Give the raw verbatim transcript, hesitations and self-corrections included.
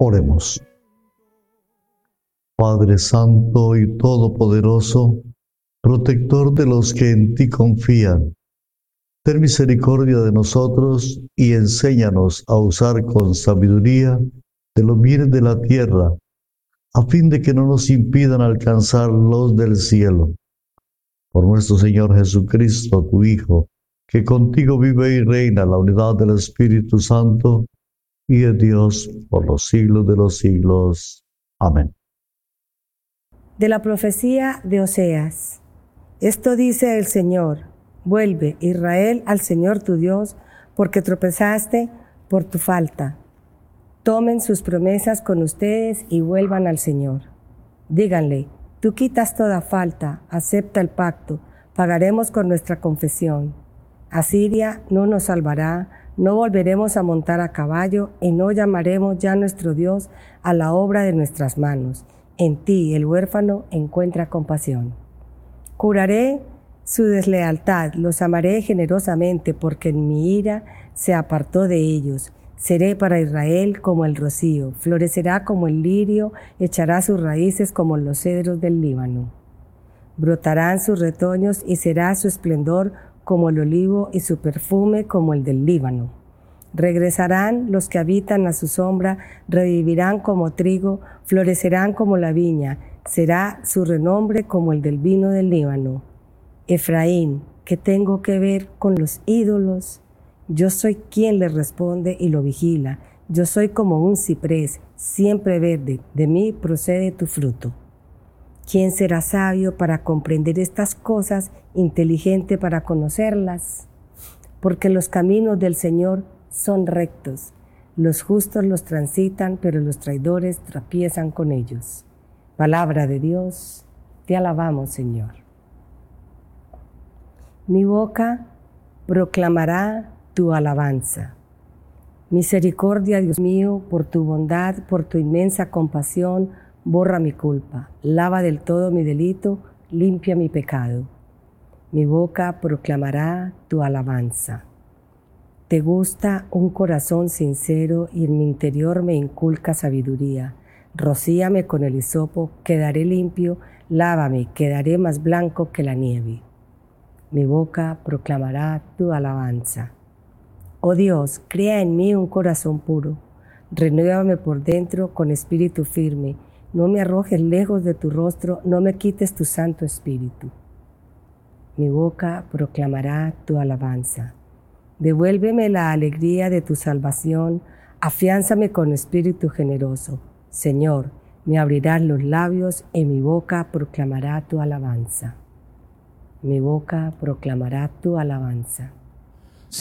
Oremos. Padre Santo y Todopoderoso, protector de los que en ti confían, ten misericordia de nosotros y enséñanos a usar con sabiduría de los bienes de la tierra, a fin de que no nos impidan alcanzar los del cielo. Por nuestro Señor Jesucristo, tu Hijo, que contigo vive y reina en la unidad del Espíritu Santo, y es Dios por los siglos de los siglos. Amén. De la profecía de Oseas. Esto dice el Señor: vuelve, Israel, al Señor tu Dios, porque tropezaste por tu falta. Tomen sus promesas con ustedes y vuelvan al Señor. Díganle: tú quitas toda falta, acepta el pacto, pagaremos con nuestra confesión. Asiria no nos salvará, no volveremos a montar a caballo y no llamaremos ya nuestro Dios a la obra de nuestras manos. En ti el huérfano encuentra compasión. Curaré su deslealtad, los amaré generosamente, porque en mi ira se apartó de ellos. Seré para Israel como el rocío, florecerá como el lirio, echará sus raíces como los cedros del Líbano. Brotarán sus retoños y será su esplendor como el olivo y su perfume como el del Líbano. Regresarán los que habitan a su sombra, revivirán como trigo, florecerán como la viña, será su renombre como el del vino del Líbano. Efraín, ¿qué tengo que ver con los ídolos? Yo soy quien le responde y lo vigila. Yo soy como un ciprés, siempre verde, de mí procede tu fruto. ¿Quién será sabio para comprender estas cosas, inteligente para conocerlas? Porque los caminos del Señor son rectos. Los justos los transitan, pero los traidores tropiezan con ellos. Palabra de Dios, te alabamos, Señor. Mi boca proclamará tu alabanza. Misericordia, Dios mío, por tu bondad, por tu inmensa compasión, borra mi culpa, lava del todo mi delito, limpia mi pecado. Mi boca proclamará tu alabanza. Te gusta un corazón sincero y en mi interior me inculca sabiduría. Rocíame con el hisopo, quedaré limpio, lávame, quedaré más blanco que la nieve. Mi boca proclamará tu alabanza. Oh Dios, crea en mí un corazón puro. Renuévame por dentro con espíritu firme. No me arrojes lejos de tu rostro, no me quites tu santo espíritu. Mi boca proclamará tu alabanza. Devuélveme la alegría de tu salvación, afiánzame con espíritu generoso. Señor, me abrirás los labios y mi boca proclamará tu alabanza. Mi boca proclamará tu alabanza.